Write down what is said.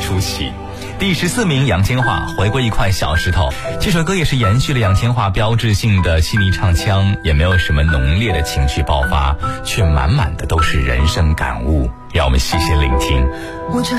出席。第14名杨千嬅回归一块小石头，这首歌也是延续了杨千嬅标志性的细腻唱腔，也没有什么浓烈的情绪爆发，却满满的都是人生感悟，让我们细细聆听。